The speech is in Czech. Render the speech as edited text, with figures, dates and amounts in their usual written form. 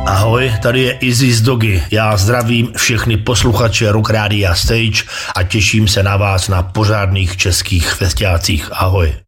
Ahoj, tady je Izzy z Dogy. Já zdravím všechny posluchače Rock Rádia Stage a těším se na vás na pořádných českých festiácích. Ahoj.